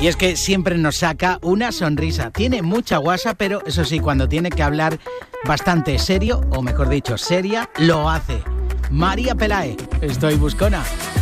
Y es que siempre nos saca una sonrisa. Tiene mucha guasa, pero eso sí, cuando tiene que hablar bastante serio, o mejor dicho, seria, lo hace. María Pelae, estoy buscona.